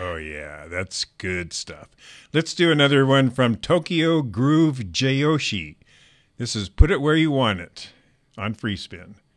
Oh, yeah, that's good stuff. Let's do another one from Tokyo Groove Jayoshi. This is Put It Where You Want It on Free Spin.